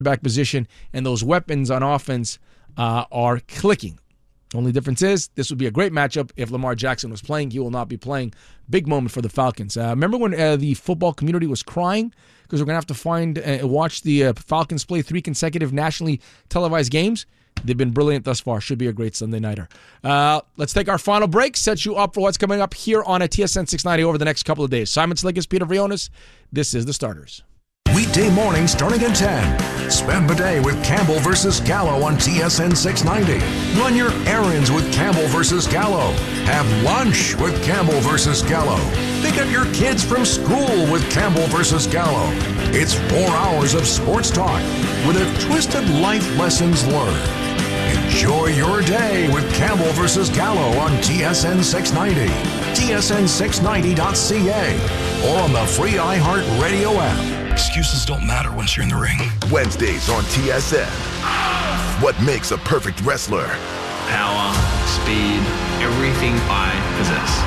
back position, and those weapons on offense are clicking. Only difference is this would be a great matchup if Lamar Jackson was playing. He will not be playing. Big moment for the Falcons. Remember when the football community was crying because we're going to have to watch the Falcons play 3 consecutive nationally televised games? They've been brilliant thus far. Should be a great Sunday nighter. Let's take our final break. Set you up for what's coming up here on a TSN 690 over the next couple of days. Simon Slickis, Peter Vrionis. This is The Starters. Weekday morning starting at 10. Spend the day with Campbell versus Gallo on TSN 690. Run your errands with Campbell versus Gallo. Have lunch with Campbell versus Gallo. Pick up your kids from school with Campbell versus Gallo. It's 4 hours of sports talk with a twisted life lessons learned. Enjoy your day with Campbell versus Gallo on TSN 690, tsn690.ca, or on the free iHeartRadio app. Excuses don't matter once you're in the ring. Wednesdays on TSN. What makes a perfect wrestler? Power, speed, everything I possess.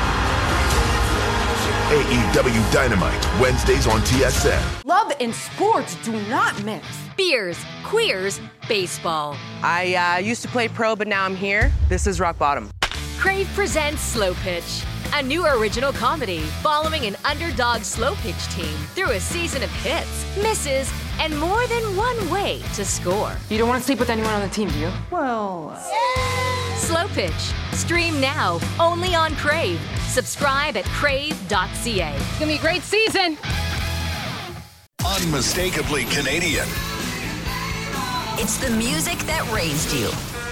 AEW Dynamite, Wednesdays on TSN. Love and sports do not mix. Beers, queers, baseball. I used to play pro, but now I'm here. This is rock bottom. Crave presents Slow Pitch, a new original comedy following an underdog slow pitch team through a season of hits, misses, and more than one way to score. You don't want to sleep with anyone on the team, do you? Well... Slow Pitch. Stream now, only on Crave. Subscribe at crave.ca. It's going to be a great season. Unmistakably Canadian. It's the music that raised you.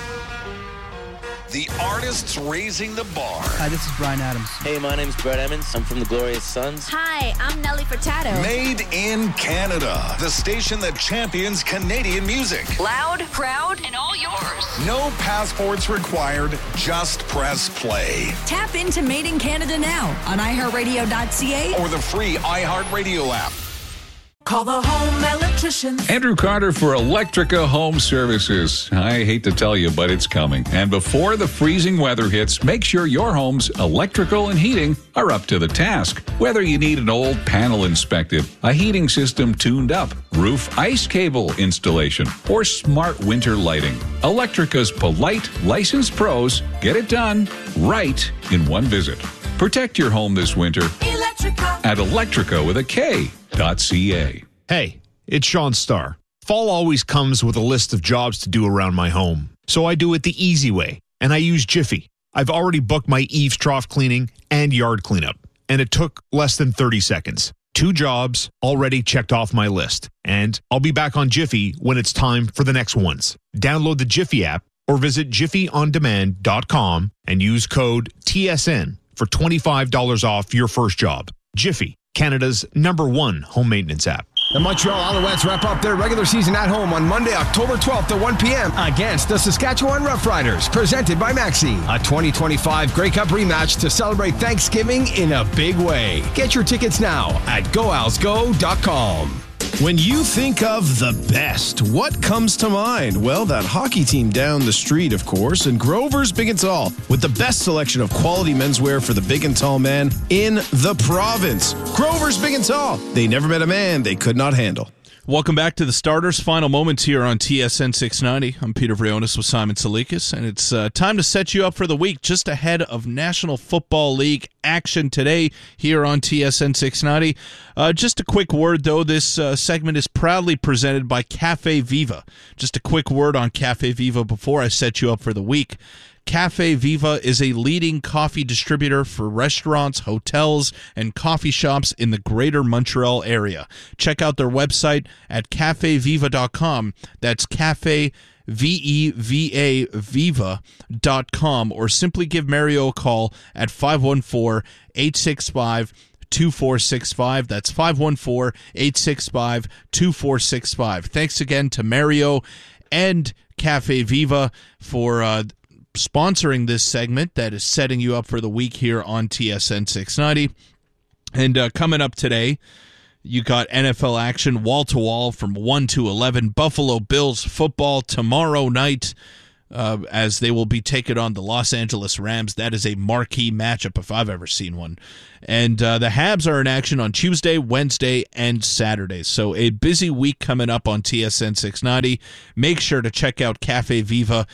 The artists raising the bar. Hi, this is Bryan Adams. Hey, my name's Brett Emmons. I'm from the Glorious Sons. Hi, I'm Nelly Furtado. Made in Canada. The station that champions Canadian music. Loud, proud, and all yours. No passports required. Just press play. Tap into Made in Canada now on iHeartRadio.ca or the free iHeartRadio app. Call the home electrician. Andrew Carter for Electrica Home Services. I hate to tell you, but it's coming. And before the freezing weather hits, make sure your home's electrical and heating are up to the task. Whether you need an old panel inspected, a heating system tuned up, roof ice cable installation, or smart winter lighting, Electrica's polite, licensed pros get it done right in one visit. Protect your home this winter Electrica. At Electrica with a K.ca. Hey, it's Sean Starr. Fall always comes with a list of jobs to do around my home. So I do it the easy way, and I use Jiffy. I've already booked my eaves trough cleaning and yard cleanup, and it took less than 30 seconds. 2 jobs already checked off my list, and I'll be back on Jiffy when it's time for the next ones. Download the Jiffy app or visit jiffyondemand.com and use code TSN for $25 off your first job. Jiffy, Canada's #1 home maintenance app. The Montreal Alouettes wrap up their regular season at home on Monday, October 12th at 1 p.m. against the Saskatchewan Roughriders, presented by Maxi. A 2025 Grey Cup rematch to celebrate Thanksgiving in a big way. Get your tickets now at goalsgo.com. When you think of the best, what comes to mind? Well, that hockey team down the street, of course, and Grover's Big and Tall, with the best selection of quality menswear for the big and tall man in the province. Grover's Big and Tall. They never met a man they could not handle. Welcome back to the Starters. Final moments here on TSN 690. I'm Peter Vrionis with Simon Salikas, and it's time to set you up for the week just ahead of National Football League action today here on TSN 690. Just a quick word, though. This segment is proudly presented by Cafe Viva. Just a quick word on Cafe Viva before I set you up for the week. Cafe Viva is a leading coffee distributor for restaurants, hotels, and coffee shops in the greater Montreal area. Check out their website at cafeviva.com. That's cafe, V-E-V-A, viva.com, or simply give Mario a call at 514-865-2465. That's 514-865-2465. Thanks again to Mario and Cafe Viva for sponsoring this segment that is setting you up for the week here on TSN 690. And coming up today, you got NFL action wall-to-wall from 1 to 11. Buffalo Bills football tomorrow night. as they will be taking on the Los Angeles Rams. That is a marquee matchup if I've ever seen one. And the Habs are in action on Tuesday, Wednesday, and Saturday. So a busy week coming up on TSN 690. Make sure to check out Cafe Viva,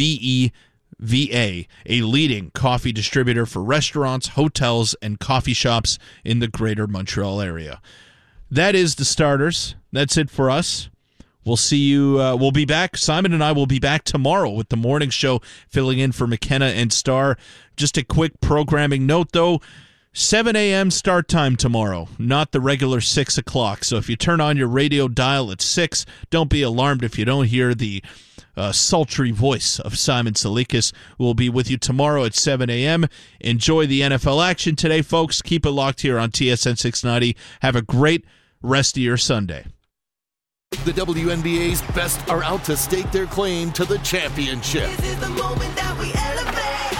VEVA, a leading coffee distributor for restaurants, hotels, and coffee shops in the greater Montreal area. That is the starters. That's it for us. We'll see you. We'll be back. Simon and I will be back tomorrow with the morning show, filling in for McKenna and Starr. Just a quick programming note, though. 7 a.m. start time tomorrow, not the regular 6 o'clock. So if you turn on your radio dial at 6, don't be alarmed if you don't hear the sultry voice of Simon Salikas. We'll be with you tomorrow at 7 a.m. Enjoy the NFL action today, folks. Keep it locked here on TSN 690. Have a great rest of your Sunday. The WNBA's best are out to stake their claim to the championship. This is the moment that we elevate.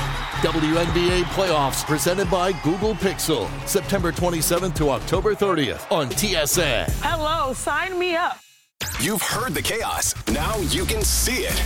WNBA playoffs presented by Google Pixel. September 27th to October 30th on TSN. Hello, sign me up. You've heard the chaos. Now you can see it.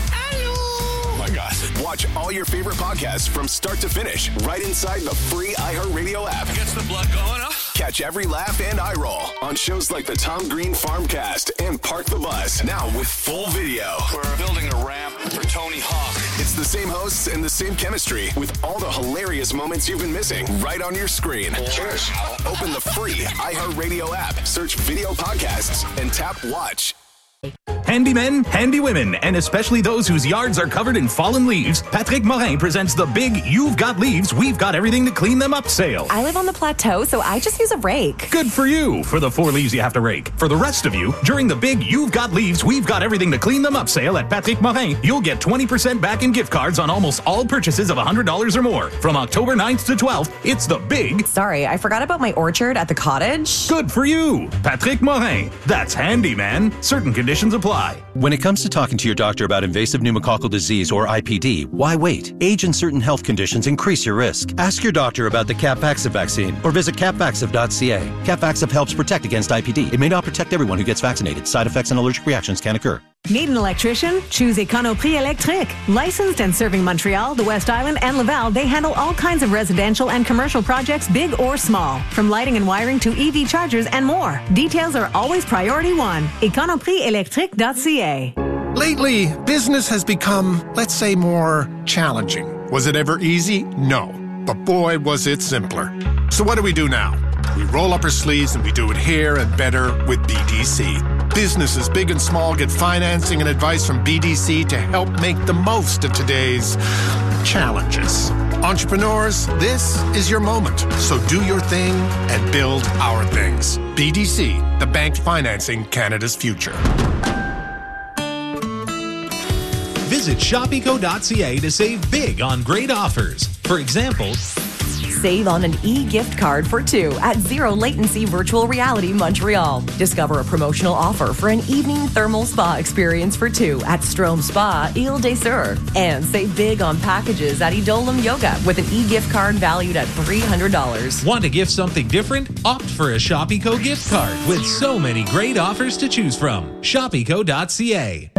Oh my God. Watch all your favorite podcasts from start to finish right inside the free iHeartRadio app. Gets the blood going, huh? Catch every laugh and eye roll on shows like the Tom Green Farmcast and Park the Bus. Now with full video. We're building a ramp for Tony Hawk. It's the same hosts and the same chemistry with all the hilarious moments you've been missing right on your screen. Cheers. Open the free iHeartRadio app, search video podcasts, and tap watch. Handy men, handy women, and especially those whose yards are covered in fallen leaves, Patrick Morin presents the big You've Got Leaves, We've Got Everything to Clean Them Up sale. I live on the plateau, so I just use a rake. Good for you for the 4 leaves you have to rake. For the rest of you, during the big You've Got Leaves, We've Got Everything to Clean Them Up sale at Patrick Morin, you'll get 20% back in gift cards on almost all purchases of $100 or more. From October 9th to 12th, it's the big... Sorry, I forgot about my orchard at the cottage. Good for you, Patrick Morin. That's handy, man. Certain conditions apply. When it comes to talking to your doctor about invasive pneumococcal disease or IPD, why wait? Age and certain health conditions increase your risk. Ask your doctor about the Capvaxive vaccine or visit capvaxive.ca. Capvaxive helps protect against IPD. It may not protect everyone who gets vaccinated. Side effects and allergic reactions can occur. Need an electrician? Choose Econoprix Électrique. Licensed and serving Montreal, the West Island, and Laval, they handle all kinds of residential and commercial projects, big or small. From lighting and wiring to EV chargers and more. Details are always priority one. Econoprixélectrique.ca. Lately, business has become, let's say, more challenging. Was it ever easy? No. But boy, was it simpler. So what do we do now? We roll up our sleeves and we do it here and better with BDC. Businesses big and small get financing and advice from BDC to help make the most of today's challenges. Entrepreneurs, this is your moment. So do your thing and build our things. BDC, the bank financing Canada's future. Visit shopeco.ca to save big on great offers. For example, Save on an e-gift card for 2 at Zero Latency Virtual Reality Montreal. Discover a promotional offer for an evening thermal spa experience for 2 at Strom Spa, Ile des Sœurs. And save big on packages at Idolum Yoga with an e-gift card valued at $300. Want to gift something different? Opt for a Shopeco gift card with so many great offers to choose from. Shopeco.ca.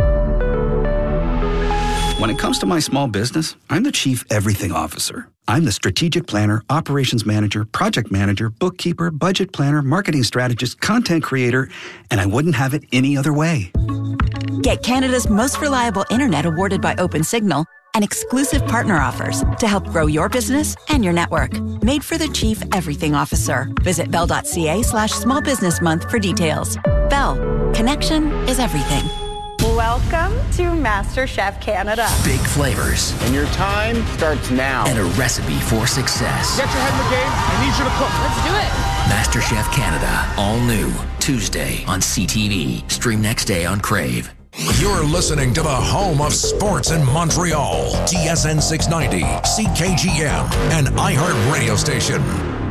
When it comes to my small business, I'm the Chief Everything Officer. I'm the strategic planner, operations manager, project manager, bookkeeper, budget planner, marketing strategist, content creator, and I wouldn't have it any other way. Get Canada's most reliable internet awarded by OpenSignal and exclusive partner offers to help grow your business and your network. Made for the Chief Everything Officer. Visit bell.ca/small business month for details. Bell. Connection is everything. Welcome to MasterChef Canada. Big flavors. And your time starts now. And a recipe for success. Get your head in the game. I need you to cook. Let's do it. MasterChef Canada. All new. Tuesday on CTV. Stream next day on Crave. You're listening to the home of sports in Montreal. TSN 690, CKGM, and iHeart Radio Station.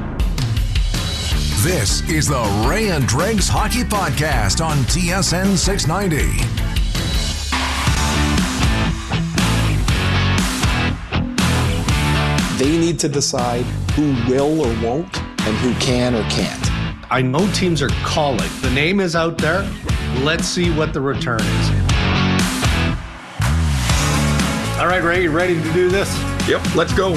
This is the Ray and Dregs Hockey Podcast on TSN 690. They need to decide who will or won't and who can or can't. I know teams are calling. The name is out there. Let's see what the return is. All right, Ray, you ready to do this? Yep, let's go.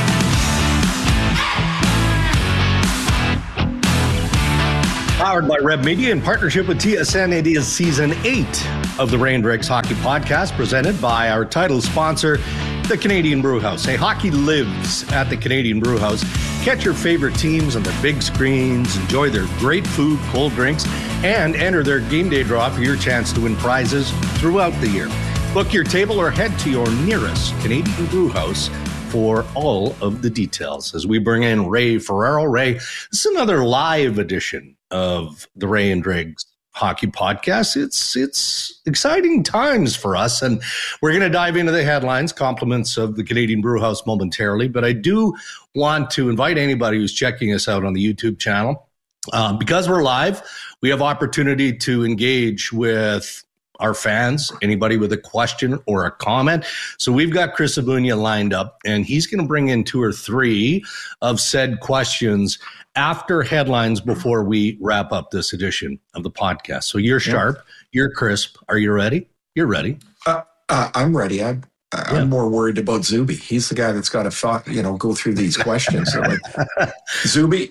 Powered by Rev Media in partnership with TSN, it is Season 8 of the Ray and Dregs Hockey Podcast, presented by our title sponsor, the Canadian Brewhouse. Hey, hockey lives at the Canadian Brewhouse. Catch your favorite teams on their big screens, enjoy their great food, cold drinks, and enter their game day draw for your chance to win prizes throughout the year. Book your table or head to your nearest Canadian Brewhouse for all of the details. As we bring in Ray Ferraro. Ray, this is another live edition of the Ray and Dregs Hockey Podcast. It's exciting times for us, and we're going to dive into the headlines, compliments of the Canadian Brewhouse momentarily, but I do want to invite anybody who's checking us out on the YouTube channel. Because we're live, we have opportunity to engage with our fans, anybody with a question or a comment. So we've got Chris Abunia lined up, and he's going to bring in 2 or 3 of said questions after headlines before we wrap up this edition of the podcast. So you're sharp, you're crisp. Are you ready? You're ready. I'm ready. I'm more worried about Zuby. He's the guy that's got to, go through these questions. So like, Zuby,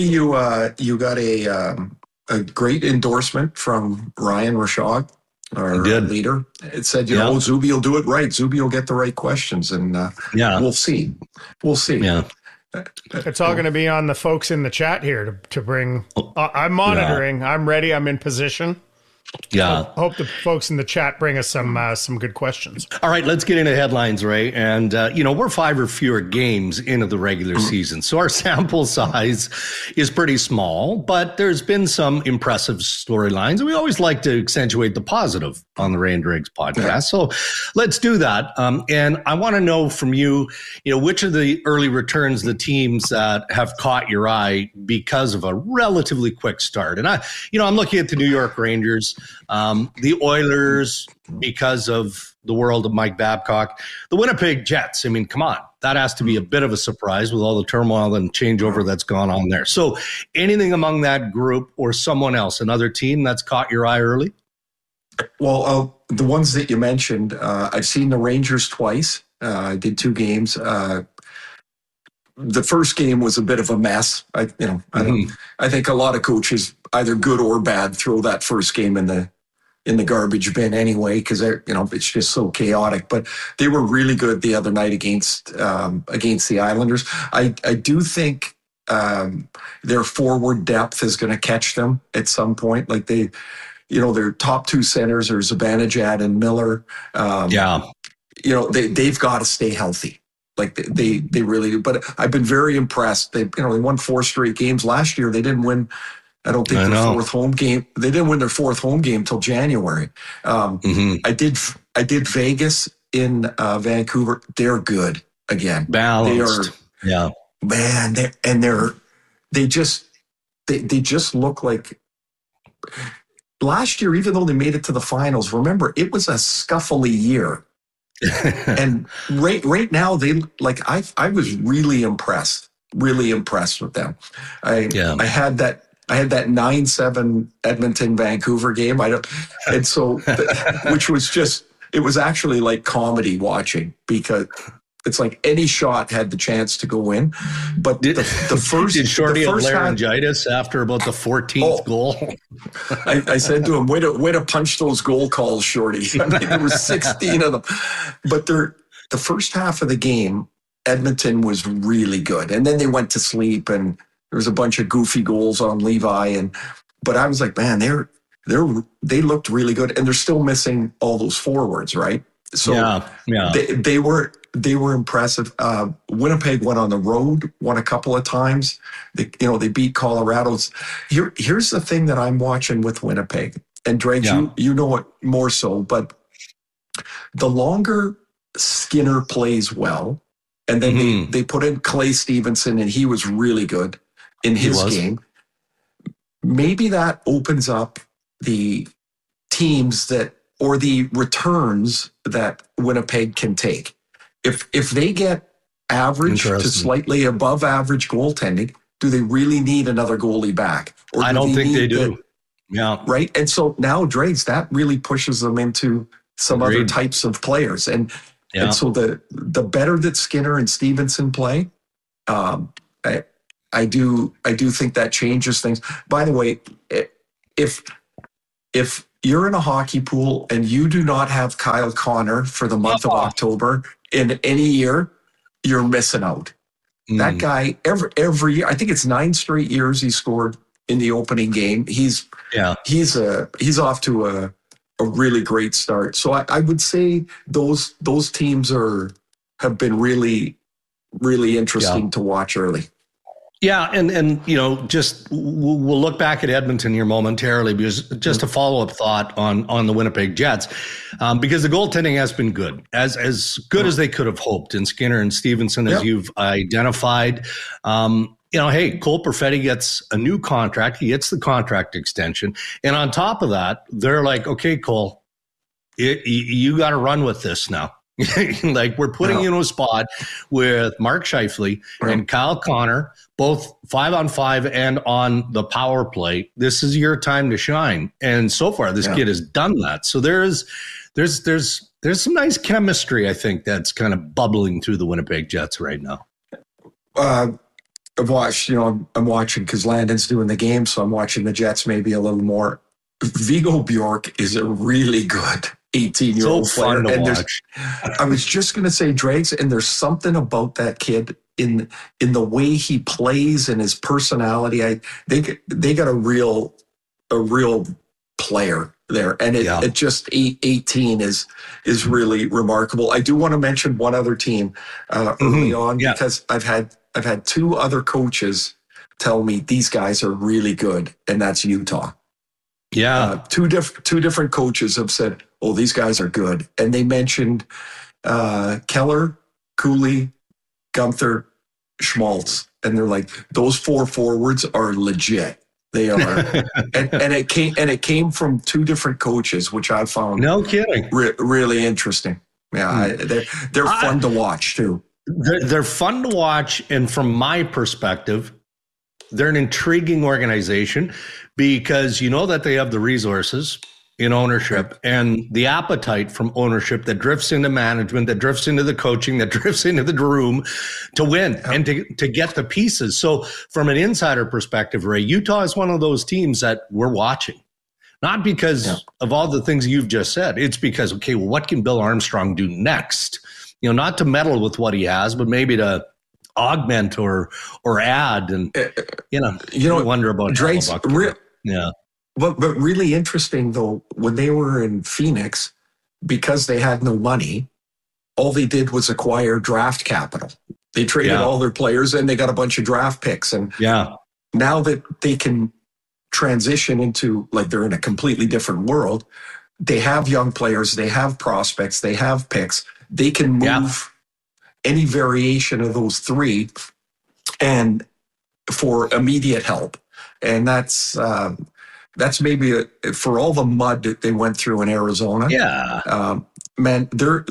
you got a great endorsement from Ryan Rashog, our leader. It said, Zuby will do it right. Zuby will get the right questions, and we'll see. We'll see. Yeah. It's all going to be on the folks in the chat here to bring. I'm monitoring. Yeah. I'm ready. I'm in position. Yeah. Hope the folks in the chat bring us some good questions. All right, let's get into headlines, Ray. And, we're 5 or fewer games into the regular season, so our sample size is pretty small, but there's been some impressive storylines. And we always like to accentuate the positive on the Ray and Dregs podcast. Yeah. So let's do that. And I want to know from you, which of the early returns, the teams that have caught your eye because of a relatively quick start. And I'm looking at the New York Rangers, the Oilers, because of the world of Mike Babcock, the Winnipeg Jets. I mean, come on, that has to be a bit of a surprise with all the turmoil and changeover that's gone on there. So anything among that group or someone else, another team that's caught your eye early? Well, the ones that you mentioned, I've seen the Rangers twice. I did 2 games. The first game was a bit of a mess. I think a lot of coaches, either good or bad, throw that first game in the garbage bin anyway, because it's just so chaotic. But they were really good the other night against the Islanders. I do think their forward depth is going to catch them at some point. Like their top 2 centers are Zibanejad and Miller. They've got to stay healthy. Like they really do. But I've been very impressed. They won 4 straight games. Last year they didn't win. I don't think their 4th home game. They didn't win their 4th home game till January. I did Vegas in Vancouver. They're good again. Balanced. They just look like. Last year, even though they made it to the finals, remember it was a scuffly year. And right now I was really impressed with them. I had that 9-7 Edmonton Vancouver game. Which was it was actually like comedy watching, because it's like any shot had the chance to go in. But the first did Shorty have laryngitis after about the 14th goal? I said to him, way to punch those goal calls, Shorty. I mean, there were 16 of them. But the first half of the game, Edmonton was really good. And then they went to sleep, and there was a bunch of goofy goals on Levi. But I was like, man, they looked really good. And they're still missing all those forwards, right? So they were impressive. Winnipeg went on the road, won a couple of times. They beat Colorado's. Here's the thing that I'm watching with Winnipeg. And Dregs, you know it more so, but the longer Skinner plays well, and then they put in Clay Stevenson, and he was really good in his game. Maybe that opens up the teams or the returns that Winnipeg can take. If they get average to slightly above average goaltending, do they really need another goalie back? Or I don't think they do. Right? And so now, Dregs, that really pushes them into some other types of players. And And so the better that Skinner and Stevenson play, I do think that changes things. By the way, if you're in a hockey pool and you do not have Kyle Connor for the month of October in any year, you're missing out. That guy, every year, I think it's 9 straight years he scored in the opening game. He's off to a really great start. So I would say those teams have been really, really interesting to watch early. Yeah, and just we'll look back at Edmonton here momentarily, because just a follow-up thought on the Winnipeg Jets, because the goaltending has been good, as good as they could have hoped. And Skinner and Stevenson, as you've identified, hey, Cole Perfetti gets a new contract. He gets the contract extension. And on top of that, they're like, okay, Cole, you got to run with this now. Like, we're putting you in a spot with Mark Scheifele and Kyle Connor, both 5-on-5 and on the power play. This is your time to shine. And so far, this kid has done that. So there's some nice chemistry, I think, that's kind of bubbling through the Winnipeg Jets right now. I've watched, I'm watching because Landon's doing the game, so I'm watching the Jets maybe a little more. Viggo Bjork is a really good 18-year-old player. And I was just going to say, Dregs, and there's something about that kid in the way he plays and his personality. They got a real player there, and it just 18 is really remarkable. I do want to mention one other team early on, because I've had 2 other coaches tell me these guys are really good, and that's Utah. Yeah, two different coaches have said, "Oh, these guys are good," and they mentioned Keller, Cooley, Gunther, Schmaltz, and they're like, those 4 forwards are legit. They are, and it came from 2 different coaches, which I found really interesting. Yeah, they're fun to watch too. They're fun to watch, and from my perspective, they're an intriguing organization, because that they have the resources in ownership and the appetite from ownership that drifts into management, that drifts into the coaching, that drifts into the room to win and to get the pieces. So from an insider perspective, Ray, Utah is one of those teams that we're watching. Not because of all the things you've just said. It's because, okay, well, what can Bill Armstrong do next? Not to meddle with what he has, but maybe to augment or add, and wonder about Drake's But really interesting though, when they were in Phoenix, because they had no money, all they did was acquire draft capital. They traded all their players and they got a bunch of draft picks. And now that they can transition into, like, they're in a completely different world, they have young players, they have prospects, they have picks. They can move any variation of those 3 and for immediate help. And that's maybe for all the mud that they went through in Arizona. Yeah, man, they're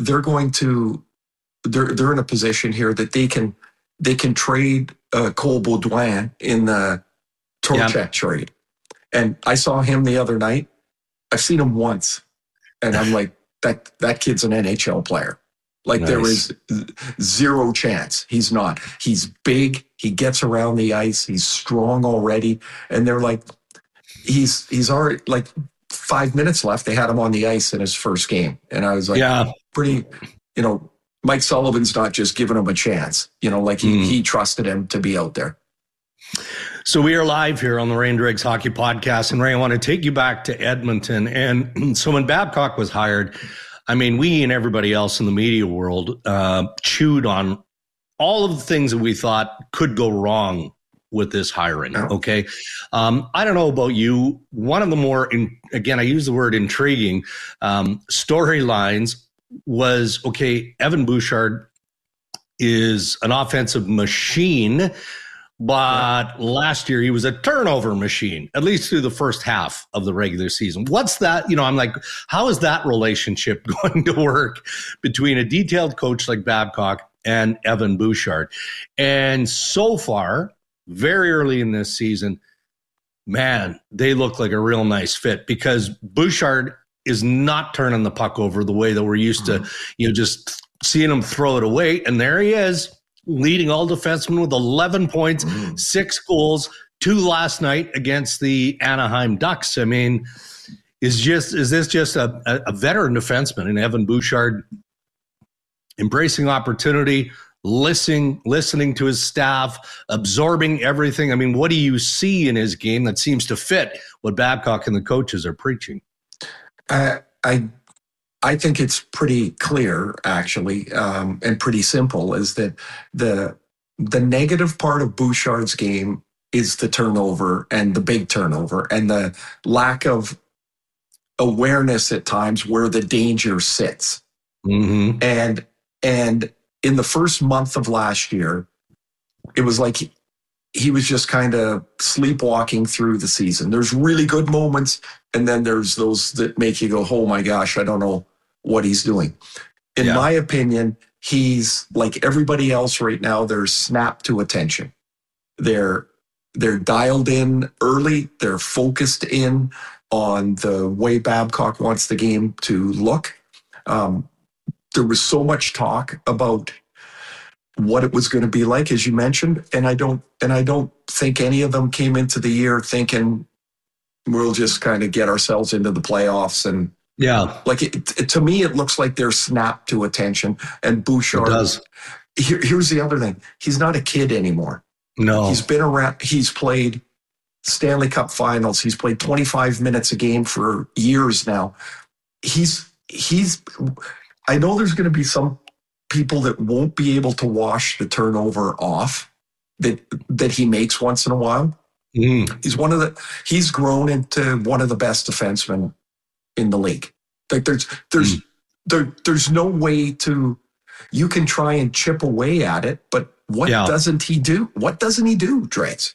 in a position here that they can trade Cole Baudouin in the Torchek trade. And I saw him the other night. I've seen him once, and I'm like, that kid's an NHL player. Like, there is zero chance he's not. He's big. He gets around the ice. He's strong already. And they're like, he's already, like, 5 minutes left. They had him on the ice in his first game. And I was like, pretty, Mike Sullivan's not just giving him a chance, like he trusted him to be out there. So we are live here on the Rain Dregs Hockey Podcast. And Ray, I want to take you back to Edmonton. And so when Babcock was hired, I mean, we and everybody else in the media world chewed on all of the things that we thought could go wrong with this hiring. Okay. I don't know about you. One of the more, again, I use the word intriguing storylines was, okay, Evan Bouchard is an offensive machine, but last year he was a turnover machine, at least through the first half of the regular season. What's that? I'm like, how is that relationship going to work between a detailed coach like Babcock and Evan Bouchard? And so far, very early in this season, man, they look like a real nice fit, because Bouchard is not turning the puck over the way that we're used to, just seeing him throw it away. And there he is, leading all defensemen with 11 points, 6 goals, 2 last night against the Anaheim Ducks. I mean, is this just a veteran defenseman in Evan Bouchard embracing opportunity, listening to his staff, absorbing everything? I mean, what do you see in his game that seems to fit what Babcock and the coaches are preaching? I think it's pretty clear, actually, and pretty simple, is that the negative part of Bouchard's game is the turnover and the big turnover and the lack of awareness at times where the danger sits. Mm-hmm. And in the first month of last year, it was like he was just kind of sleepwalking through the season. There's really good moments, and then there's those that make you go, oh my gosh, I don't know what he's doing. In my opinion, he's like everybody else right now. They're snapped to attention. They're dialed in early. They're focused in on the way Babcock wants the game to look. There was so much talk about what it was going to be like, as you mentioned, and I don't think any of them came into the year thinking we'll just kind of get ourselves into the playoffs. And like to me, it looks like they're snapped to attention. And Bouchard does. Here's the other thing: he's not a kid anymore. No, he's been around. He's played Stanley Cup Finals. He's played 25 minutes a game for years now. He's. I know there's going to be some people that won't be able to wash the turnover off that he makes once in a while. He's grown into one of the best defensemen in the league. Like there's no way to, you can try and chip away at it, but what doesn't he do? What doesn't he do, Dregs?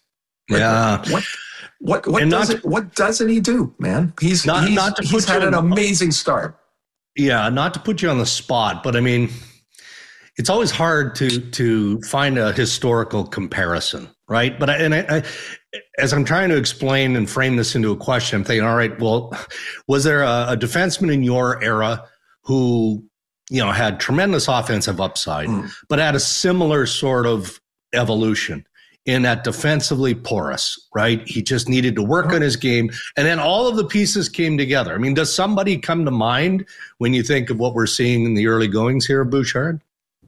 What doesn't he do, man? He's had an amazing start. Yeah, not to put you on the spot, but I mean, it's always hard to find a historical comparison, right? But I, as I'm trying to explain and frame this into a question, I'm thinking, all right, well, was there a defenseman in your era who, had tremendous offensive upside, but had a similar sort of evolution in that defensively porous, right? He just needed to work on his game, and then all of the pieces came together. I mean, does somebody come to mind when you think of what we're seeing in the early goings here of Bouchard?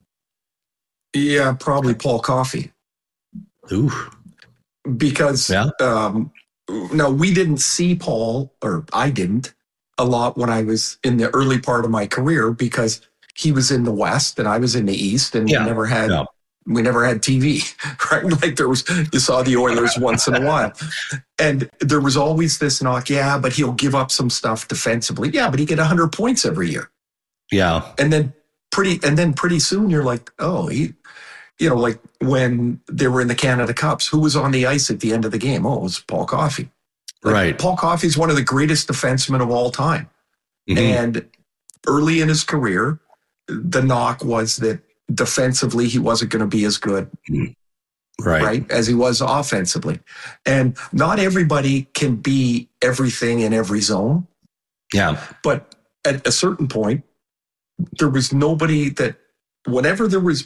Yeah, probably Paul Coffey. Ooh. Because no, we didn't see Paul, or I didn't, a lot when I was in the early part of my career, because he was in the West and I was in the East, and we never had TV, right? Like you saw the Oilers once in a while, and there was always this knock. Yeah, but he'll give up some stuff defensively. Yeah, but he get 100 points every year. Yeah, and then pretty soon you're like, oh, he. Like when they were in the Canada Cups, who was on the ice at the end of the game? Oh, it was Paul Coffey. Right. Paul Coffey's one of the greatest defensemen of all time. And early in his career, the knock was that defensively he wasn't going to be as good right, as he was offensively. And not everybody can be everything in every zone. Yeah. But at a certain point, there was nobody that, whenever there was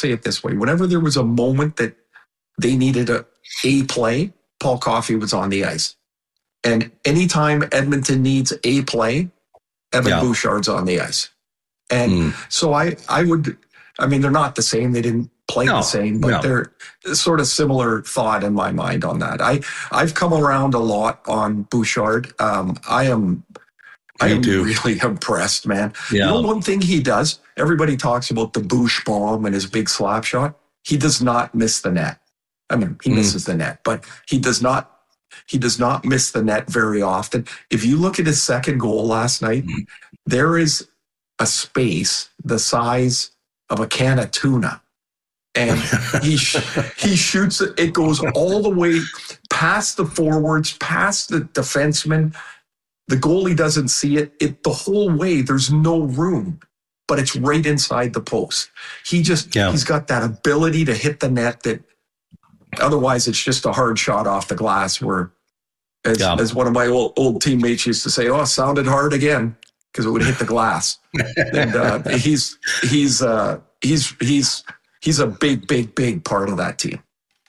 a moment that they needed a play, Paul Coffey was on the ice. And anytime Edmonton needs a play, Evan Bouchard's on the ice. And so I mean, they're not the same. They didn't play the same, but they're sort of similar thought in my mind on that. I've come around a lot on Bouchard. I am really impressed, man. Yeah. One thing he does, everybody talks about the Bouch bomb and his big slap shot. He does not miss the net. I mean, he misses the net, but he does not miss the net very often. If you look at his second goal last night, there is a space the size of a can of tuna. And he shoots it. It goes all the way past the forwards, past the defenseman. The goalie doesn't see it the whole way. There's no room, but it's right inside the post. He's got that ability to hit the net that otherwise it's just a hard shot off the glass, where, as one of my old teammates used to say, oh, sounded hard again. because it would hit the glass. And he's a big part of that team.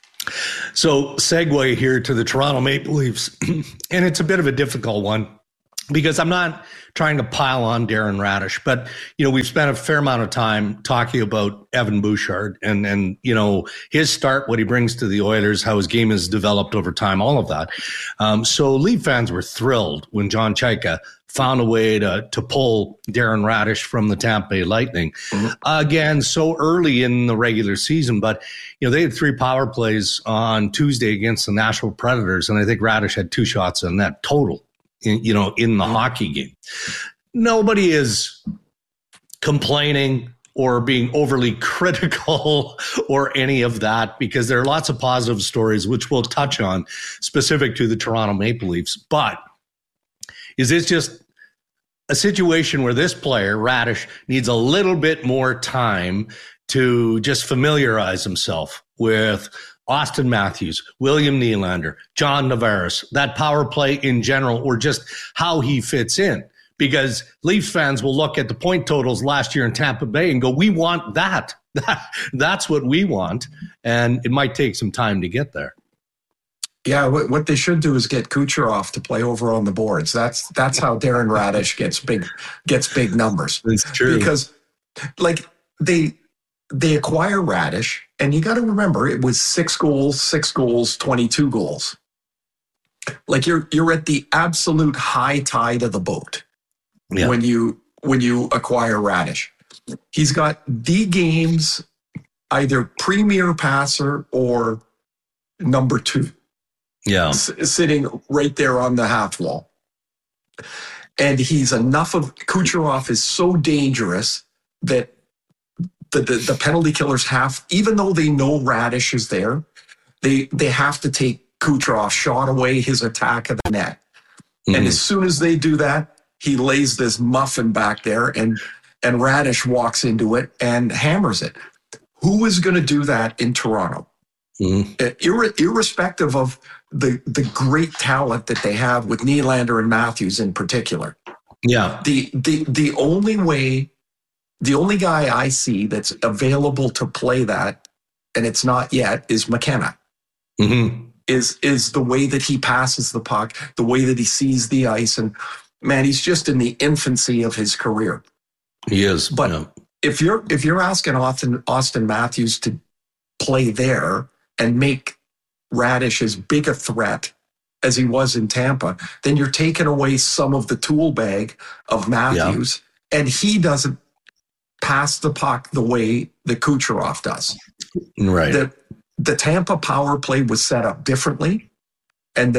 So segue here to the Toronto Maple Leafs, and it's a bit of a difficult one because I'm not trying to pile on Darren Radish, but we've spent a fair amount of time talking about Evan Bouchard and his start, what he brings to the Oilers, how his game has developed over time, all of that. So Leaf fans were thrilled when John Chayka found a way to pull Darren Radish from the Tampa Bay Lightning. Again, so early in the regular season, but they had 3 power plays on Tuesday against the Nashville Predators, and I think Radish had 2 shots on net total in the hockey game. Nobody is complaining or being overly critical or any of that, because there are lots of positive stories which we'll touch on specific to the Toronto Maple Leafs. But is this just a situation where this player, Radish, needs a little bit more time to just familiarize himself with Austin Matthews, William Nylander, John Tavares, that power play in general, or just how he fits in? Because Leafs fans will look at the point totals last year in Tampa Bay and go, we want that. That's what we want. And it might take some time to get there. Yeah, what they should do is get Kucherov to play over on the boards. That's how Darren Radish gets big numbers. It's true. Because they acquire Radish, and you got to remember it was 6 goals, 22 goals. You're at the absolute high tide of the boat when you acquire Radish. He's got the game's either premier passer or number 2. Yeah. Sitting right there on the half wall. And Kucherov is so dangerous that the penalty killers have, even though they know Radish is there, they have to take Kucherov's shot away, his attack of the net. Mm-hmm. And as soon as they do that, he lays this muffin back there and Radish walks into it and hammers it. Who is going to do that in Toronto? Mm-hmm. Irrespective of the great talent that they have with Nylander and Matthews in particular. Yeah. The only guy I see that's available to play that, and it's not yet, is McKenna. Mm-hmm. Is the way that he passes the puck, the way that he sees the ice, and man, he's just in the infancy of his career. He is. But if you're asking Austin Matthews to play there and make Radish as big a threat as he was in Tampa, then you're taking away some of the tool bag of Matthews, and he doesn't pass the puck the way that Kucherov does. Right. The Tampa power play was set up differently, and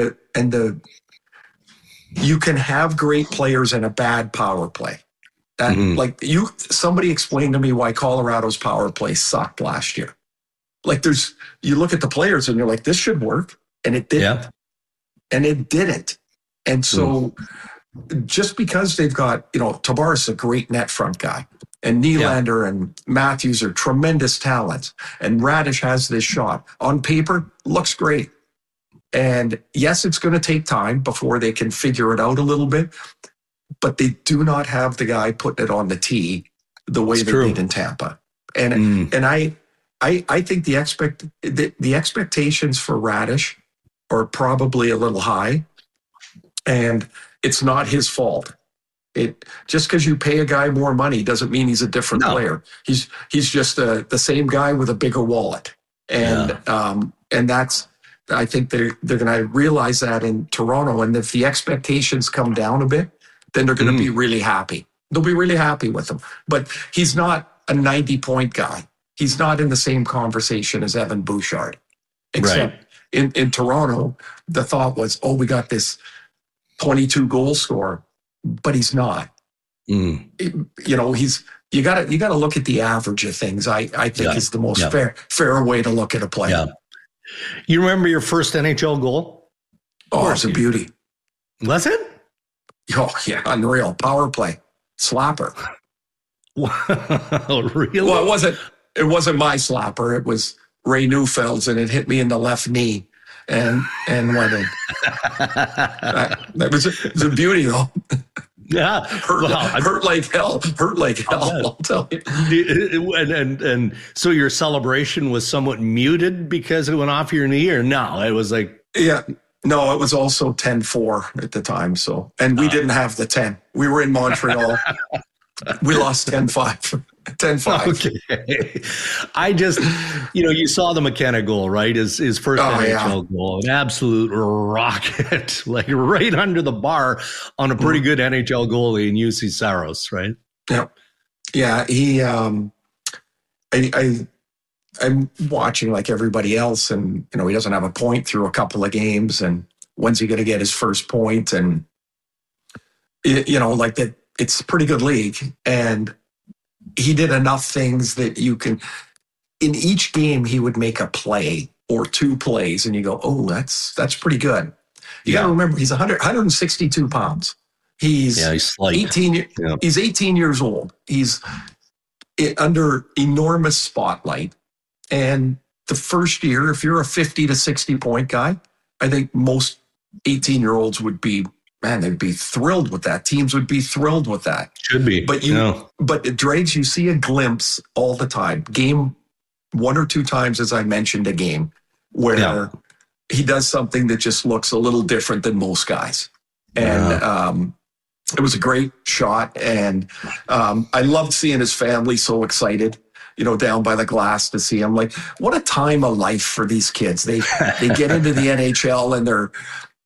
you can have great players in a bad power play. Somebody explained to me why Colorado's power play sucked last year. You look at the players and you're like, this should work. And it didn't. Yeah. And it didn't. And so just because they've got, Tavares is a great net front guy, and Nylander and Matthews are tremendous talents, and Radish has this shot. On paper, looks great. And yes, it's going to take time before they can figure it out a little bit, but they do not have the guy putting it on the tee the way they did in Tampa. And I think the expectations for Radish are probably a little high, and it's not his fault. Just because you pay a guy more money doesn't mean he's a different player. He's just the same guy with a bigger wallet, and that's. I think they're going to realize that in Toronto, and if the expectations come down a bit, then they're going to be really happy. They'll be really happy with him. But he's not a 90-point guy. He's not in the same conversation as Evan Bouchard. Except in Toronto, the thought was, we got this 22-goal scorer, but he's not. You got to look at the average of things. I think is the most fair way to look at a player. Yeah. You remember your first NHL goal? Oh, it's a beauty. Was it? Oh, yeah, unreal. Power play. Slapper. Wow, really? Well, it wasn't my slapper. It was Ray Neufeld's, and it hit me in the left knee and went in. It was a beauty, though. Yeah, hurt like hell. Hurt like hell. I'll tell you. And so your celebration was somewhat muted because it went off your knee, or no? It was like no, it was also 10-4 at the time. So, and we didn't have the 10. We were in Montreal. We lost 10-5. 10-5. Okay. I just, you saw the McKenna goal, right? His first NHL goal, an absolute rocket, like right under the bar on a pretty good NHL goalie in UC Saros, right? Yeah. Yeah. He, I'm watching like everybody else, and, he doesn't have a point through a couple of games, and when's he going to get his first point? And, like that, it's a pretty good league. And he did enough things that you can, in each game, he would make a play or two plays, and you go, oh, that's pretty good. You got to remember, he's 162 pounds. He's 18. Yeah. He's 18 years old. He's under enormous spotlight. And the first year, if you're a 50 to 60 point guy, I think most 18-year-olds would be, they'd be thrilled with that. Teams would be thrilled with that. Should be. But Dregs, you see a glimpse all the time. Game 1 or 2 times, as I mentioned, a game where he does something that just looks a little different than most guys. And it was a great shot. And I loved seeing his family so excited, down by the glass to see him. Like, what a time of life for these kids. They get into the NHL, and they're,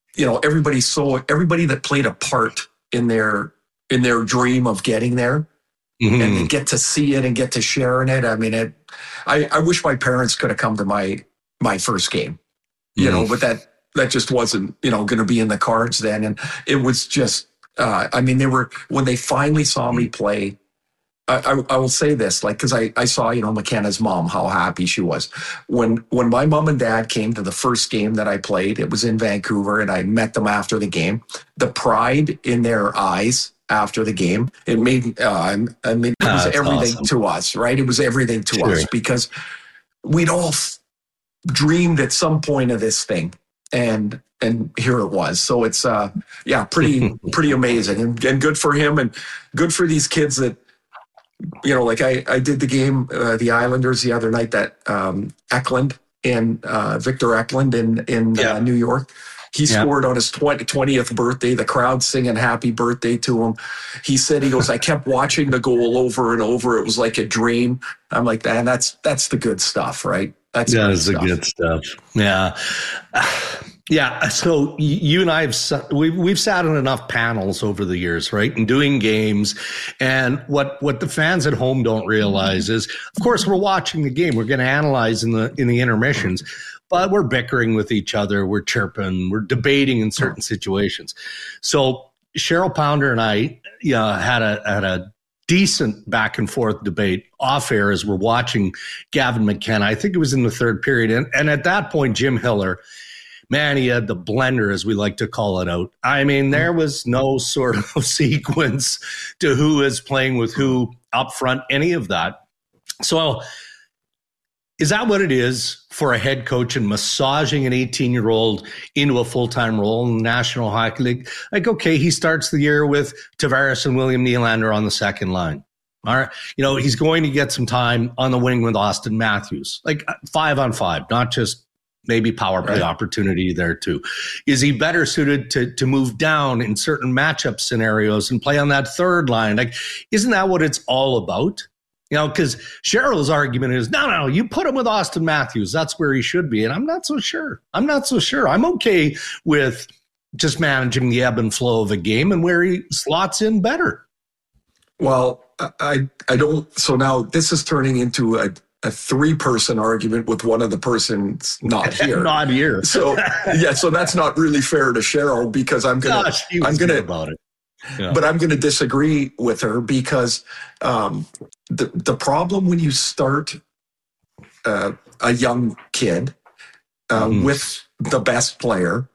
everybody that played a part in their dream of getting there, and they get to see it and get to share in it. I mean, I wish my parents could have come to my first game, but that just wasn't, going to be in the cards then. And it was just, when they finally saw me play, I will say this, because I saw, McKenna's mom, how happy she was. When my mom and dad came to the first game that I played, it was in Vancouver, and I met them after the game. The pride in their eyes after the game, it made, it was everything to us, right? It was everything to us, because we'd all dreamed at some point of this thing. And here it was. So it's, pretty amazing, and good for him, and good for these kids that, I did the game, the Islanders the other night, that Eklund and Victor Eklund in New York. He scored on his 20th birthday. The crowd singing happy birthday to him. He said, I kept watching the goal over and over. It was like a dream. I'm like, man, that's the good stuff, right? That's the good stuff. Yeah. Yeah. So you and I we've sat on enough panels over the years, right? And doing games. And what the fans at home don't realize is, of course, we're watching the game. We're going to analyze in the intermissions, but we're bickering with each other. We're chirping. We're debating in certain situations. So Cheryl Pounder and I had a decent back and forth debate off air as we're watching Gavin McKenna. I think it was in the third period. And at that point, Jim Hiller, man, he had the blender, as we like to call it, out. I mean, there was no sort of sequence to who is playing with who up front, any of that. So is that what it is for a head coach and massaging an 18-year-old into a full-time role in the National Hockey League? Like, okay, he starts the year with Tavares and William Nylander on the second line. All right. He's going to get some time on the wing with Austin Matthews, like 5-on-5, not just maybe power play opportunity there too. Is he better suited to move down in certain matchup scenarios and play on that third line? Like, isn't that what it's all about? Because Cheryl's argument is, no, you put him with Austin Matthews. That's where he should be. And I'm not so sure. I'm okay with just managing the ebb and flow of a game and where he slots in better. Well, I don't. So now this is turning into a 3-person argument with one of the persons not here. Not here. So so that's not really fair to Cheryl, because I'm gonna about it. Yeah. But I'm gonna disagree with her, because the problem when you start a young kid with the best player,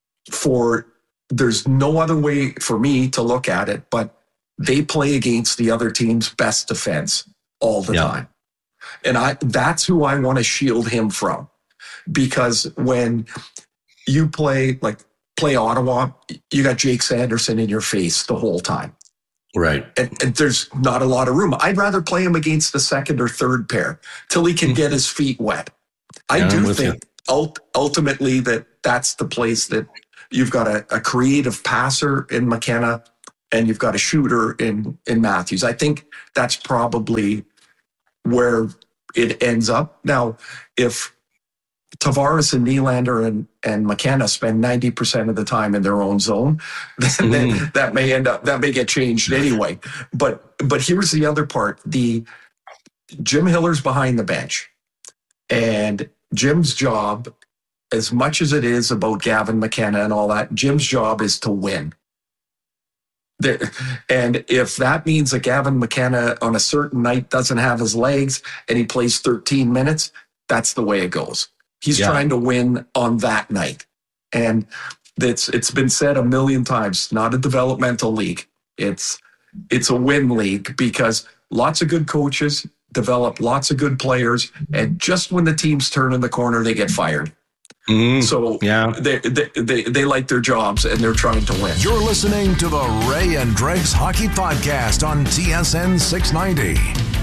there's no other way for me to look at it, but they play against the other team's best defense all the time. And that's who I want to shield him from, because when you play Ottawa, you got Jake Sanderson in your face the whole time. Right. And there's not a lot of room. I'd rather play him against the second or third pair till he can get his feet wet. I do think ultimately that's the place that you've got a creative passer in McKenna and you've got a shooter in Matthews. I think that's probably where it ends up. Now, if Tavares and Nylander and McKenna spend 90% of the time in their own zone, then that may get changed anyway. But here's the other part. Jim Hiller's behind the bench. And Jim's job, as much as it is about Gavin McKenna and all that, Jim's job is to win. And if that means that Gavin McKenna on a certain night doesn't have his legs and he plays 13 minutes, that's the way it goes. He's trying to win on that night. And it's been said a million times, not a developmental league. It's a win league because lots of good coaches develop lots of good players. And just when the team's turning the corner, they get fired. So they like their jobs and they're trying to win. You're listening to the Ray and Dregs Hockey Podcast on TSN 690.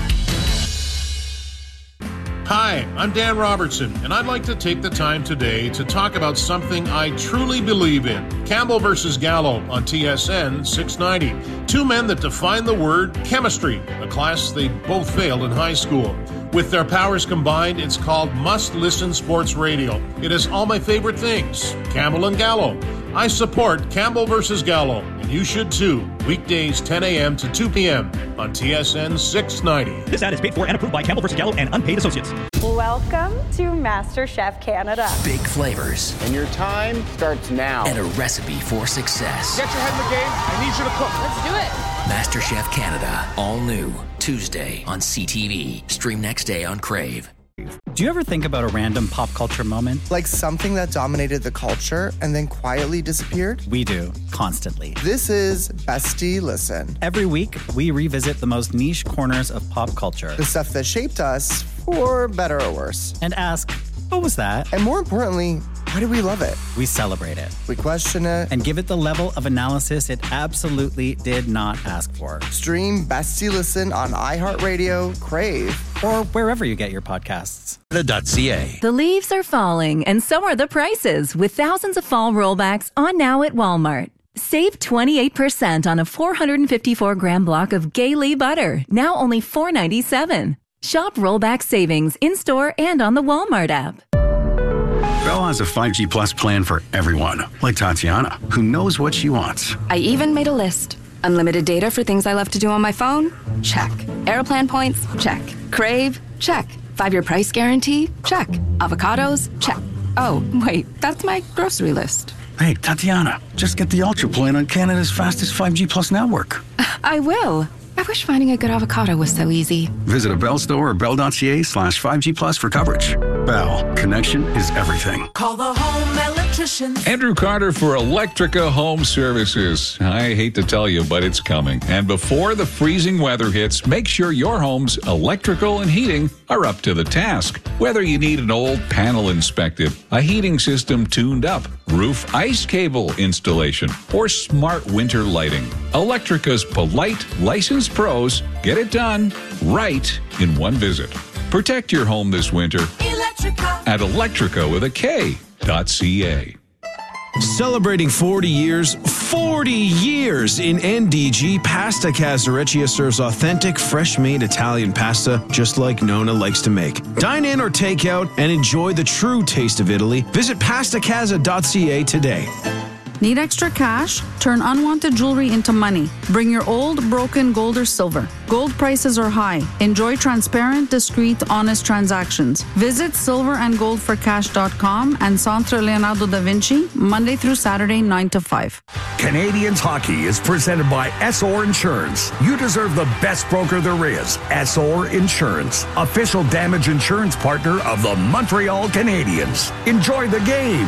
Hi, I'm Dan Robertson, and I'd like to take the time today to talk about something I truly believe in. Campbell versus Gallo on TSN 690. Two men that define the word chemistry, a class they both failed in high school. With their powers combined, it's called Must Listen Sports Radio. It has all my favorite things, Campbell and Gallo. I support Campbell versus Gallo, and you should too. Weekdays 10 a.m. to 2 p.m. on TSN 690. This ad is paid for and approved by Campbell versus Gallo and unpaid associates. Welcome to MasterChef Canada. Big flavors. And your time starts now. And a recipe for success. Get your head in the game. I need you to cook. Let's do it. MasterChef Canada. All new. Tuesday on CTV. Stream next day on Crave. Do you ever think about a random pop culture moment? Like something that dominated the culture and then quietly disappeared? We do, constantly. This is Bestie Listen. Every week, we revisit the most niche corners of pop culture. The stuff that shaped us, for better or worse. And ask, what was that? And more importantly, why do we love it? We celebrate it. We question it. And give it the level of analysis it absolutely did not ask for. Stream Bestie Listen on iHeartRadio, Crave, or wherever you get your podcasts. The.ca. The leaves are falling, and so are the prices, with thousands of fall rollbacks on now at Walmart. Save 28% on a 454-gram block of Gay-Lee butter, now only $4.97. Shop rollback savings in-store and on the Walmart app. Bell has a 5G Plus plan for everyone, like Tatiana, who knows what she wants. I even made a list. Unlimited data for things I love to do on my phone? Check. Airplan points? Check. Crave? Check. 5-year price guarantee? Check. Avocados? Check. Oh, wait, that's my grocery list. Hey, Tatiana, just get the Ultra plan on Canada's fastest 5G Plus network. I will. I wish finding a good avocado was so easy. Visit a Bell store or bell.ca/5G Plus for coverage. Bell, connection is everything. Call the home electrician. Andrew Carter for Electrica Home Services. I hate to tell you, but it's coming. And before the freezing weather hits, make sure your home's electrical and heating are up to the task. Whether you need an old panel inspected, a heating system tuned up, roof ice cable installation, or smart winter lighting, Electrica's polite, licensed pros get it done right in one visit. Protect your home this winter at Electrica with a K.ca. Celebrating 40 years in NDG, Pasta Casareccia serves authentic, fresh-made Italian pasta just like Nona likes to make. Dine in or take out and enjoy the true taste of Italy. Visit pastacasa.ca today. Need extra cash? Turn unwanted jewelry into money. Bring your old, broken gold or silver. Gold prices are high. Enjoy transparent, discreet, honest transactions. Visit silverandgoldforcash.com and Centre Leonardo da Vinci, Monday through Saturday, 9 to 5. Canadians Hockey is presented by Essor Insurance. You deserve the best broker there is. Essor Insurance, official damage insurance partner of the Montreal Canadiens. Enjoy the game.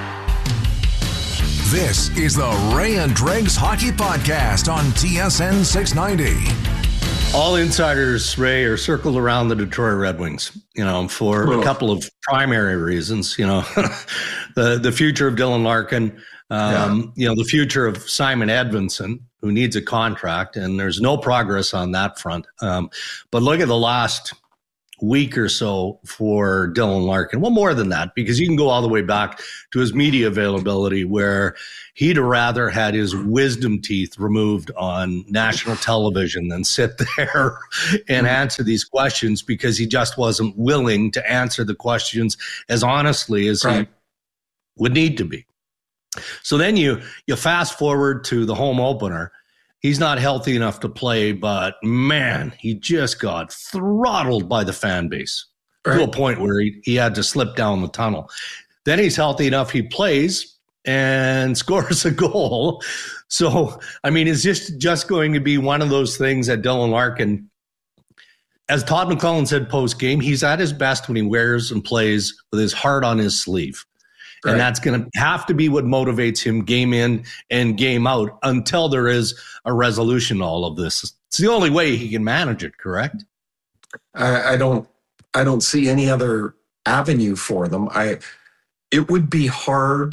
This is the Ray and Dregs Hockey Podcast on TSN 690. All insiders, Ray, are circled around the Detroit Red Wings, for a couple of primary reasons. The future of Dylan Larkin, the future of Simon Edvinsson, who needs a contract, and there's no progress on that front. But look at the last week or so for Dylan Larkin. Well, more than that, because you can go all the way back to his media availability, where he'd rather had his wisdom teeth removed on national television than sit there and answer these questions, because he just wasn't willing to answer the questions as honestly as he would need to be. So then you fast forward to the home opener. He's not healthy enough to play, but man, he just got throttled by the fan base to a point where he had to slip down the tunnel. Then he's healthy enough, he plays and scores a goal. So, I mean, it's just going to be one of those things that Dylan Larkin, as Todd McLellan said post-game, he's at his best when he wears and plays with his heart on his sleeve. Right. And that's going to have to be what motivates him game in and game out until there is a resolution to all of this. It's the only way he can manage it, correct? I don't see any other avenue for them. It would be hard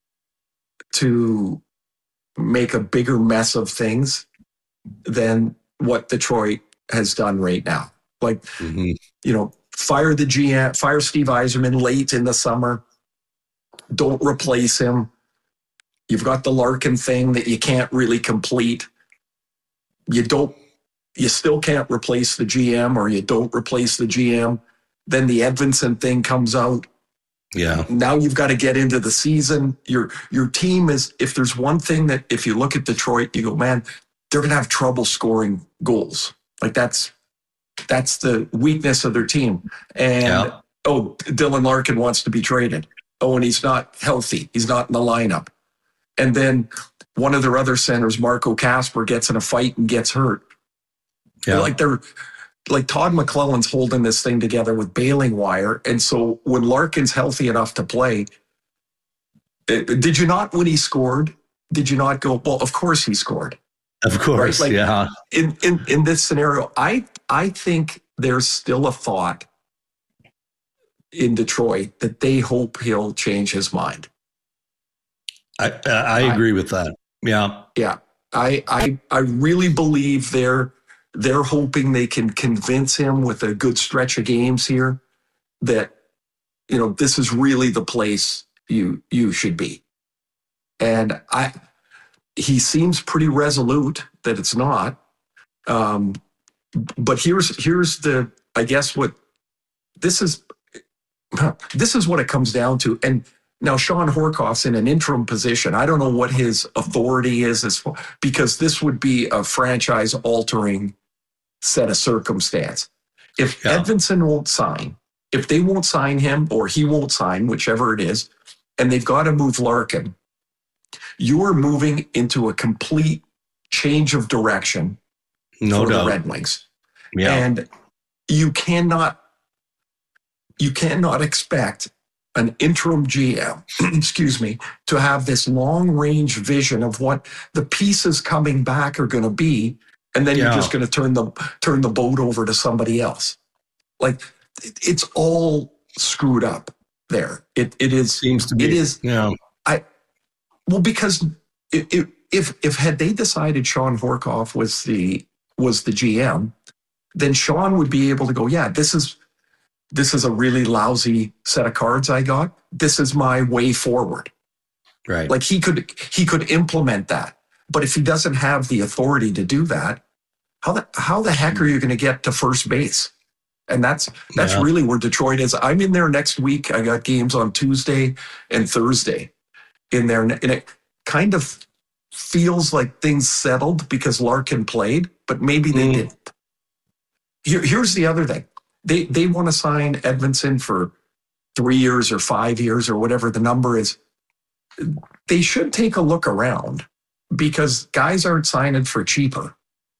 to make a bigger mess of things than what Detroit has done right now. Like, fire the GM, fire Steve Yzerman late in the summer. Don't replace him. You've got the Larkin thing that you can't really complete. You still can't replace the GM, or you don't replace the GM. Then the Edvinsson thing comes out. Yeah. Now you've got to get into the season. Your team is, if there's one thing that if you look at Detroit, you go, man, they're going to have trouble scoring goals. Like that's the weakness of their team. And, Dylan Larkin wants to be traded. Oh, and he's not healthy. He's not in the lineup. And then one of their other centers, Marco Kasper, gets in a fight and gets hurt. Yeah. Like Todd McLellan's holding this thing together with baling wire. And so when Larkin's healthy enough to play, did you not, when he scored, did you not go, well, of course he scored. Of course, right? Yeah. In this scenario, I think there's still a thought in Detroit that they hope he'll change his mind. I agree with that. Yeah. Yeah. I really believe they're hoping they can convince him with a good stretch of games here that, this is really the place you should be. And he seems pretty resolute that it's not. But here's the, I guess what this is what it comes down to. And now Sean Horkoff's in an interim position. I don't know what his authority is because this would be a franchise-altering set of circumstance. If Edvinsson won't sign, if they won't sign him or he won't sign, whichever it is, and they've got to move Larkin, you are moving into a complete change of direction for the Red Wings. Yeah. And you cannot expect an interim GM, to have this long-range vision of what the pieces coming back are going to be, and then you're just going to turn the boat over to somebody else. Like, it's all screwed up there. It seems to be. It is. Yeah. Because if had they decided Sean Horkoff was the GM, then Sean would be able to go, yeah, this is a really lousy set of cards I got. This is my way forward. Right. Like he could implement that. But if he doesn't have the authority to do that, how the heck are you going to get to first base? And that's really where Detroit is. I'm in there next week. I got games on Tuesday and Thursday in there. And it kind of feels like things settled because Larkin played, but maybe they didn't. Here's the other thing. They want to sign Edvinsson for 3 years or 5 years or whatever the number is. They should take a look around because guys aren't signing for cheaper.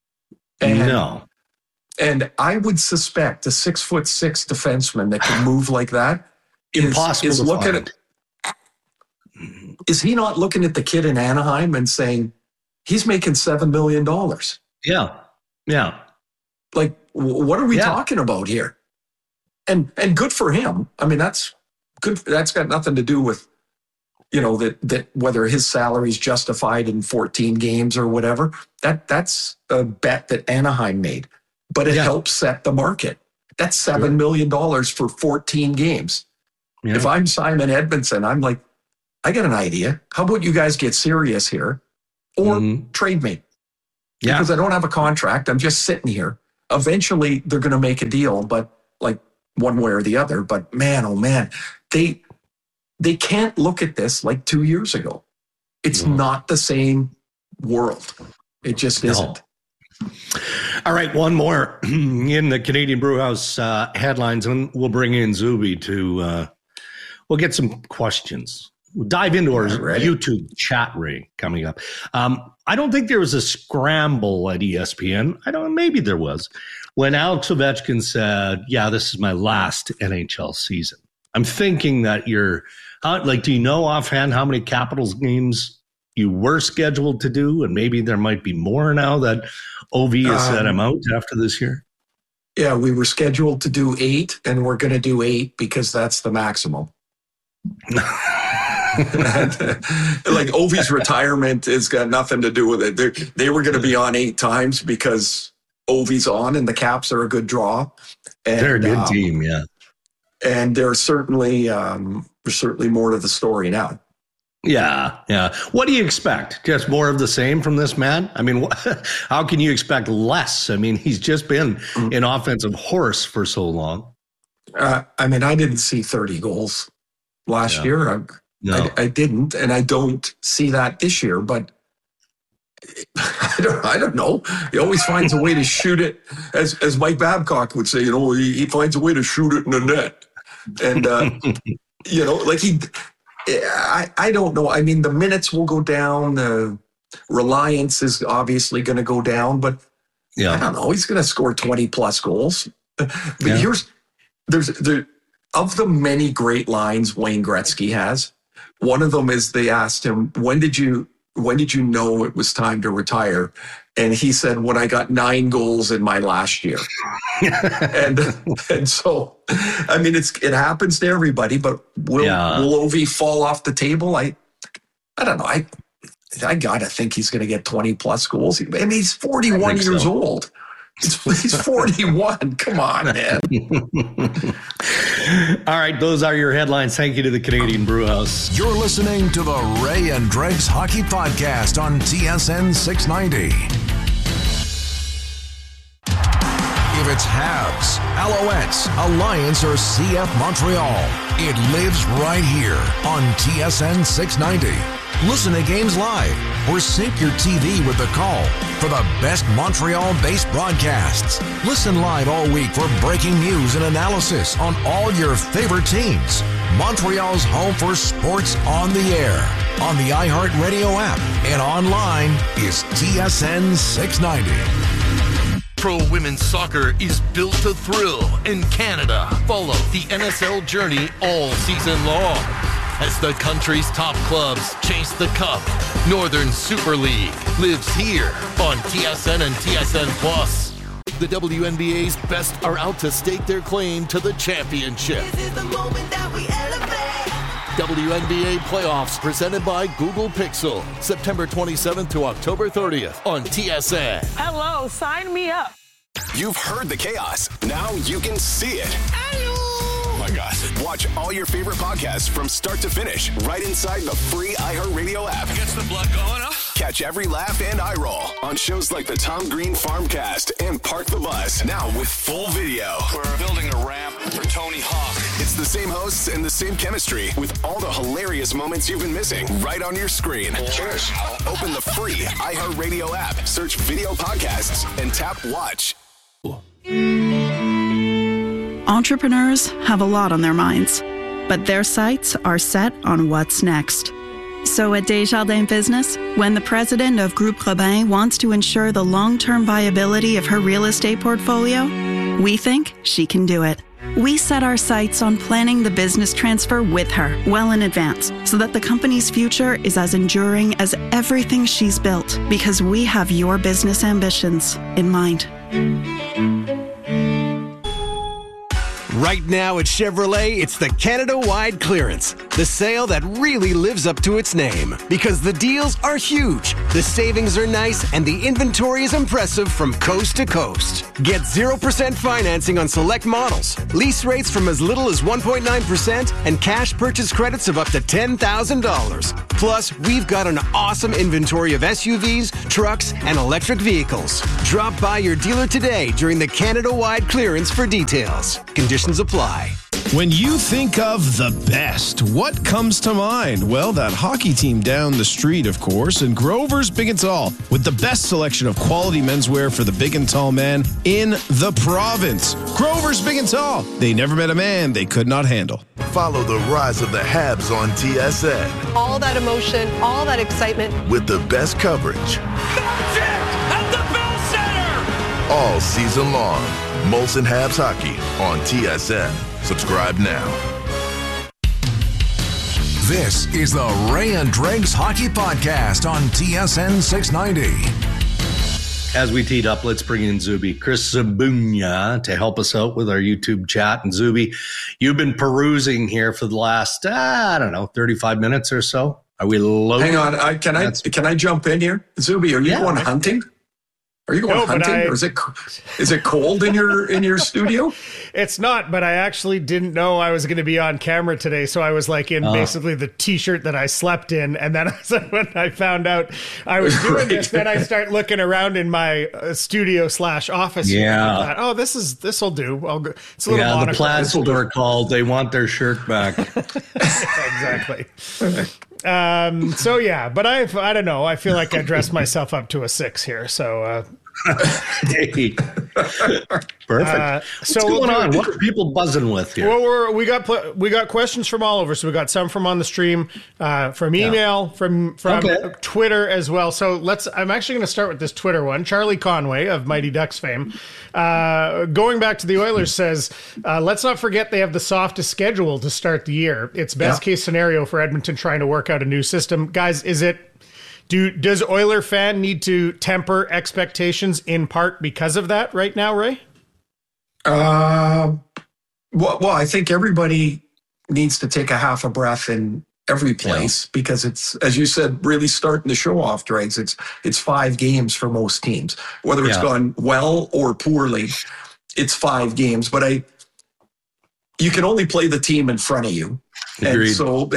And I would suspect a 6'6" defenseman that can move like that is looking at. Is he not looking at the kid in Anaheim and saying he's making $7 million? Yeah. Like, what are we talking about here? And good for him. I mean, that's good. That's got nothing to do with that whether his salary is justified in 14 games or whatever, that's a bet that Anaheim made. But it helps set the market. That's $7 million for 14 games. Yeah. If I'm Simon Edmondson, I'm like, I got an idea. How about you guys get serious here or trade me? Yeah. Because I don't have a contract. I'm just sitting here. Eventually, they're going to make a deal, but like one way or the other. But man, oh man, they can't look at this like 2 years ago. It's not the same world. It just isn't. All right, one more in the Canadian Brewhouse headlines, and we'll bring in Zuby to we'll get some questions. We'll dive into our YouTube chat ring coming up. I don't think there was a scramble at ESPN. Maybe there was. When Alex Ovechkin said, yeah, this is my last NHL season. I'm thinking that do you know offhand how many Capitals games you were scheduled to do? And maybe there might be more now that OV has said I'm out after this year. Yeah, we were scheduled to do 8, and we're going to do 8 because that's the maximum. Like Ovi's retirement has got nothing to do with it. They were going to be on 8 times because Ovi's on, and the Caps are a good draw. And, they're a good team, yeah. And there's certainly more to the story now. Yeah. What do you expect? Just more of the same from this man? I mean, how can you expect less? I mean, he's just been an offensive horse for so long. I didn't see 30 goals last year. I didn't, and I don't see that this year. But I don't know. He always finds a way to shoot it, as Mike Babcock would say. He finds a way to shoot it in the net, and I don't know. I mean, the minutes will go down. The reliance is obviously going to go down, but I don't know. He's going to score 20 plus goals. But there's of the many great lines Wayne Gretzky has. One of them is they asked him, when did you know it was time to retire? And he said, when I got 9 goals in my last year. and so, I mean, it happens to everybody, but will Ovi fall off the table? I don't know. I got to think he's going to get 20 plus goals. I mean, he's 41 years old. He's 41. Come on, man. All right, those are your headlines. Thank you to the Canadian Brewhouse. You're listening to the Ray and Dregs Hockey Podcast on TSN 690. If it's Habs, Alouettes, Alliance, or CF Montreal, it lives right here on TSN 690. Listen to games live or sync your TV with the call for the best Montreal-based broadcasts. Listen live all week for breaking news and analysis on all your favorite teams. Montreal's home for sports on the air, on the iHeartRadio app, and online is TSN 690. Pro women's soccer is built to thrill in Canada. Follow the NSL journey all season long as the country's top clubs chase the cup. Northern Super League lives here on TSN and TSN Plus. The WNBA's best are out to stake their claim to the championship. This is the moment that we elevate. WNBA playoffs presented by Google Pixel. September 27th to October 30th on TSN. Hello, sign me up. You've heard the chaos. Now you can see it. Oh my God. Watch all your favorite podcasts from start to finish right inside the free iHeartRadio app. Gets the blood going, huh? Catch every laugh and eye roll on shows like the Tom Green Farmcast and Park the Bus. Now with full video. We're building a ramp for Tony Hawk. It's the same hosts and the same chemistry with all the hilarious moments you've been missing right on your screen. Cheers. Open the free iHeartRadio app, search video podcasts, and tap watch. Entrepreneurs have a lot on their minds, but their sights are set on what's next. So at Desjardins Business, when the president of Groupe Robin wants to ensure the long-term viability of her real estate portfolio, we think she can do it. We set our sights on planning the business transfer with her well in advance so that the company's future is as enduring as everything she's built, because we have your business ambitions in mind. Right now at Chevrolet, it's the Canada-wide clearance. The sale that really lives up to its name. Because the deals are huge, the savings are nice, and the inventory is impressive from coast to coast. Get 0% financing on select models, lease rates from as little as 1.9%, and cash purchase credits of up to $10,000. Plus, we've got an awesome inventory of SUVs, trucks, and electric vehicles. Drop by your dealer today during the Canada-wide clearance for details. Conditions apply. When you think of the best, what comes to mind? Well, that hockey team down the street, of course, and Grover's Big and Tall, with the best selection of quality menswear for the big and tall man in the province. Grover's Big and Tall. They never met a man they could not handle. Follow the rise of the Habs on TSN. All that emotion, all that excitement. With the best coverage. That's it! At the Bell Center! All season long. Molson Habs Hockey on TSN. Subscribe now. This is the Ray and Dregs Hockey Podcast on TSN 690. As we teed up, let's bring in Zuby, Chris Zabunya, to help us out with our YouTube chat. And Zuby, you've been perusing here for the last, 35 minutes or so. Are we loaded? Hang on, can I jump in here? Zuby, are you going hunting? Are you going hunting? Or is it cold in your studio? It's not, but I actually didn't know I was going to be on camera today, so I was like in basically the T-shirt that I slept in, and then when I found out I was doing this, then I start looking around in my studio/office. Yeah. And I thought, this will do. I'll go. It's a little the plans were called. They want their shirt back. Exactly. But I don't know. I feel like I dressed myself up to a 6 here. So, perfect. What's going on? What are people buzzing with here? Well, we got questions from all over. So we got some from on the stream, from email, from Twitter as well. So I'm actually going to start with this Twitter one. Charlie Conway of Mighty Ducks fame, going back to the Oilers, says, let's not forget they have the softest schedule to start the year. It's best case scenario for Edmonton trying to work out a new system. Guys, does Oiler fan need to temper expectations in part because of that right now, Ray? Well, I think everybody needs to take a half a breath in every place because it's, as you said, really starting to show off, Dregs. It's 5 games for most teams, whether it's gone well or poorly. It's 5 games, but you can only play the team in front of you. Agreed. And so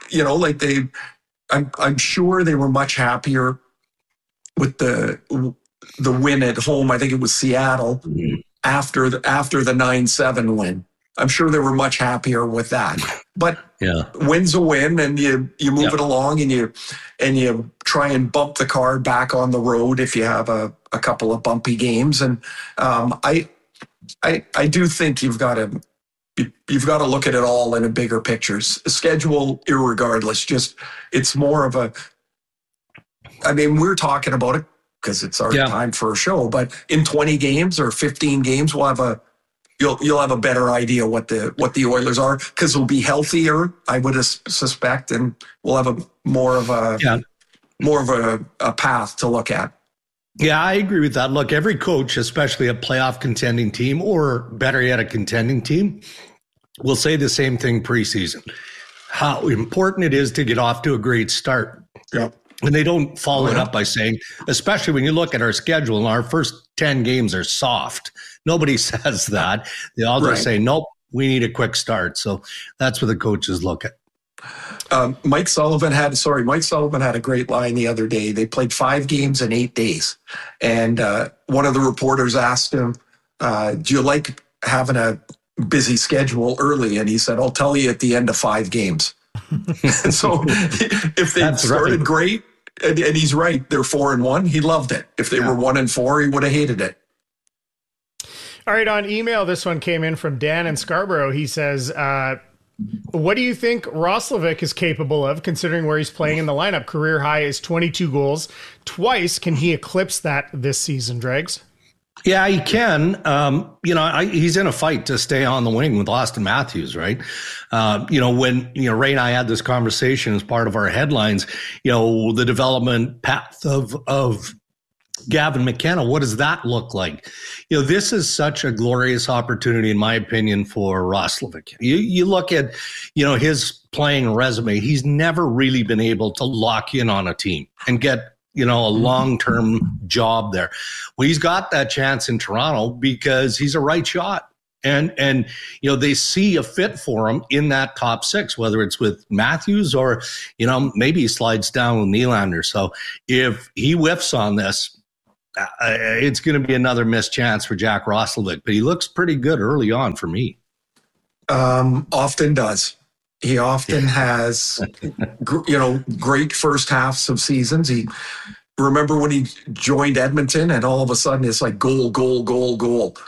I'm sure they were much happier with the win at home. I think it was Seattle after the 9-7 win. I'm sure they were much happier with that. But win's a win, and you move it along, and you try and bump the car back on the road if you have a couple of bumpy games. And I do think you've got to look at it all in a bigger picture. Schedule, irregardless, just it's more of we're talking about it because it's our time for a show, but in 20 games or 15 games, you'll have a better idea what the Oilers are, because they'll be healthier, I would suspect, and we'll have more of a path to look at. Yeah, I agree with that. Look, every coach, especially a playoff contending team, or better yet, a contending team, will say the same thing preseason. How important it is to get off to a great start. Yeah. And they don't follow it up by saying, especially when you look at our schedule, and our first 10 games are soft. Nobody says that. They all just say, nope, we need a quick start. So that's what the coaches look at. Mike Sullivan had a great line the other day. They played 5 games in 8 days. And one of the reporters asked him, do you like having a busy schedule early? And he said, I'll tell you at the end of 5 games. So if they started great, and he's right, they're 4-1, he loved it. If they were 1-4, he would have hated it. All right, on email, this one came in from Dan in Scarborough. He says, what do you think Roslovic is capable of, considering where he's playing in the lineup? Career high is 22 goals. Twice, can he eclipse that this season, Dregs? Yeah, he can. He's in a fight to stay on the wing with Austin Matthews, right? When Ray and I had this conversation as part of our headlines, the development path of Gavin McKenna, what does that look like? You know, this is such a glorious opportunity, in my opinion, for Roslovic. You look at, you know, his playing resume. He's never really been able to lock in on a team and get, you know, a long-term job there. Well, he's got that chance in Toronto because he's a right shot. And you know, they see a fit for him in that top six, whether it's with Matthews or, you know, maybe he slides down with Nylander. So if he whiffs on this, it's going to be another missed chance for Jack Roslovic. But he looks pretty good early on for me. Often does. He often has, you know, great first halves of seasons. Remember when he joined Edmonton and all of a sudden it's like goal, goal, goal, goal.